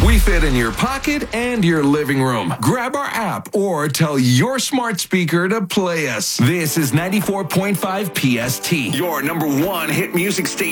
We fit in your pocket and your living room. Grab our app or tell your smart speaker to play us. This is 94.5 PST, your number one hit music station.